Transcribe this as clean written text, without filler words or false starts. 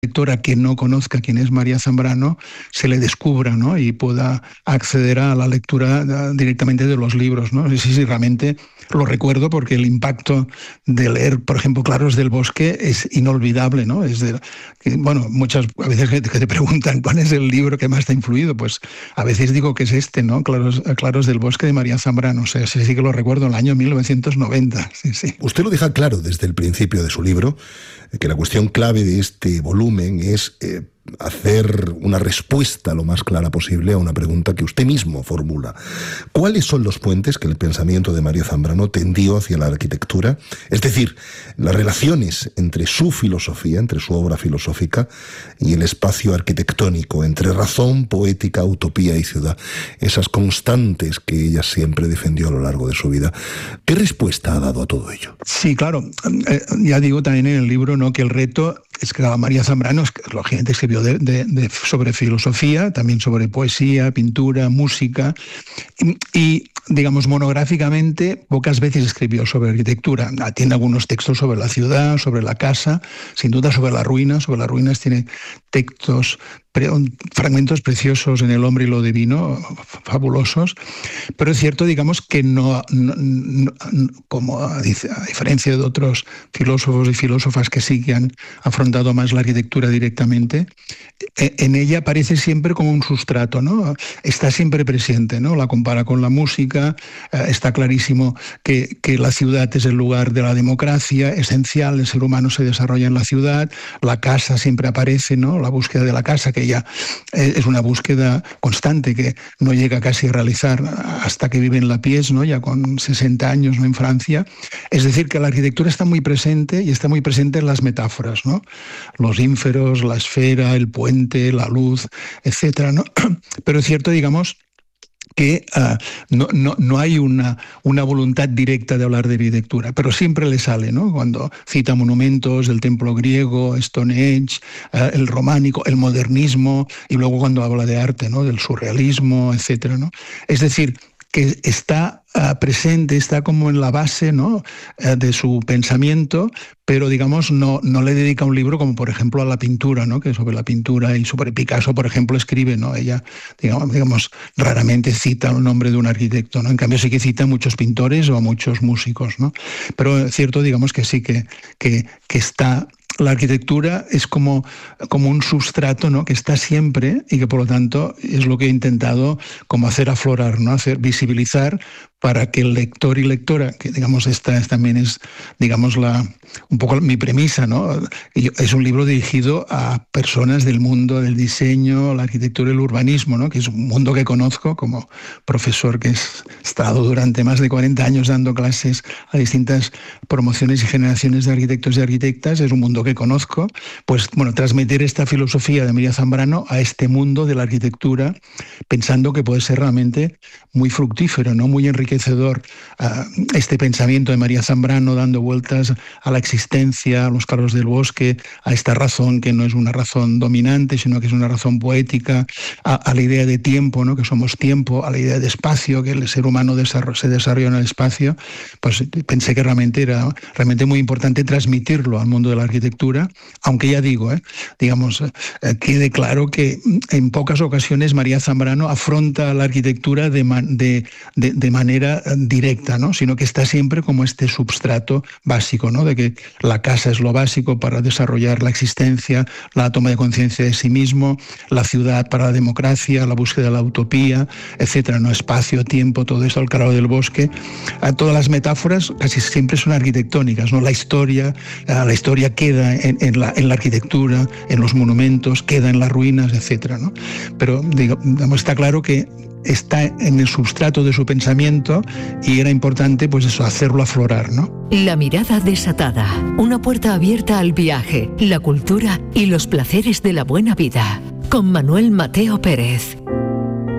lectora que no conozca quién es María Zambrano se le descubra, ¿no? Y pueda acceder a la lectura directamente de los libros, ¿no? Sí, realmente lo recuerdo porque el impacto de leer, por ejemplo, Claros del Bosque es inolvidable, ¿no? Muchas a veces que te preguntan cuál es el libro que más te ha influido, pues a veces digo que es este, ¿no? Claros del Bosque de María Zambrano. O sea, sí que lo recuerdo, en el año 1990. Sí. Usted lo deja claro desde el principio de su libro, que la cuestión clave de este volumen es hacer una respuesta lo más clara posible a una pregunta que usted mismo formula. ¿Cuáles son los puentes que el pensamiento de María Zambrano tendió hacia la arquitectura? Es decir, las relaciones entre su filosofía, entre su obra filosófica y el espacio arquitectónico, entre razón, poética, utopía y ciudad. Esas constantes que ella siempre defendió a lo largo de su vida. ¿Qué respuesta ha dado a todo ello? Sí, claro. Ya digo también en el libro, ¿no?, que el reto es que María Zambrano, lógicamente, escribió sobre filosofía, también sobre poesía, pintura, música, y digamos, monográficamente, pocas veces escribió sobre arquitectura. Tiene algunos textos sobre la ciudad, sobre la casa, sin duda sobre las ruinas. Sobre las ruinas tiene textos, fragmentos preciosos en El hombre y lo divino, fabulosos, pero es cierto, digamos, que no, como a diferencia de otros filósofos y filósofas que sí que han afrontado más la arquitectura directamente, en ella aparece siempre como un sustrato, ¿no? Está siempre presente, ¿no? La compara con la música, está clarísimo que la ciudad es el lugar de la democracia esencial, el ser humano se desarrolla en la ciudad, la casa siempre aparece, ¿no? La búsqueda de la casa, que ya es una búsqueda constante que no llega casi a realizar hasta que vive en Lapiés, ¿no?, ya con 60 años, ¿no?, en Francia. Es decir, que la arquitectura está muy presente, y está muy presente en las metáforas, ¿no? Los ínferos, la esfera, el puente, la luz, etcétera, ¿no? Pero es cierto, digamos, que no hay una voluntad directa de hablar de arquitectura, pero siempre le sale, ¿no? Cuando cita monumentos, el templo griego, Stonehenge, el románico, el modernismo, y luego cuando habla de arte, ¿no?, del surrealismo, etcétera, ¿no? Es decir, que está presente, está como en la base, ¿no?, de su pensamiento, pero digamos no le dedica un libro como por ejemplo a la pintura, ¿no?, que sobre la pintura y sobre Picasso, por ejemplo, escribe, ¿no? Ella, digamos, raramente cita el nombre de un arquitecto, ¿no? En cambio sí que cita a muchos pintores o a muchos músicos, ¿no? Pero es cierto, digamos, que sí que está. La arquitectura es como un sustrato, ¿no?, que está siempre, y que por lo tanto es lo que he intentado como hacer aflorar, ¿no?, hacer visibilizar, para que el lector y lectora, que digamos esta también es, digamos, un poco mi premisa, ¿no? Es un libro dirigido a personas del mundo del diseño, la arquitectura y el urbanismo, ¿no?, que es un mundo que conozco como profesor que he estado durante más de 40 años dando clases a distintas promociones y generaciones de arquitectos y arquitectas. Es un mundo que conozco, pues bueno, transmitir esta filosofía de María Zambrano a este mundo de la arquitectura, pensando que puede ser realmente muy fructífero, ¿no?, muy enriquecedor, este pensamiento de María Zambrano dando vueltas a la existencia, a los Claros del Bosque, a esta razón que no es una razón dominante, sino que es una razón poética, a la idea de tiempo, ¿no?, que somos tiempo, a la idea de espacio, que el ser humano se desarrolla en el espacio. Pues pensé que realmente era muy importante transmitirlo al mundo de la arquitectura, aunque ya digo, quede claro que en pocas ocasiones María Zambrano afronta la arquitectura de manera directa, ¿no?, sino que está siempre como este substrato básico, ¿no?, de que la casa es lo básico para desarrollar la existencia, la toma de conciencia de sí mismo, la ciudad para la democracia, la búsqueda de la utopía, etcétera, ¿no?, espacio, tiempo, todo esto, el Claro del Bosque. Todas las metáforas casi siempre son arquitectónicas, ¿no? La historia queda en la arquitectura, en los monumentos, queda en las ruinas, etcétera, ¿no? Pero digamos, está claro que está en el substrato de su pensamiento, y era importante, pues eso, hacerlo aflorar, ¿no? La mirada desatada, una puerta abierta al viaje, la cultura y los placeres de la buena vida, con Manuel Mateo Pérez.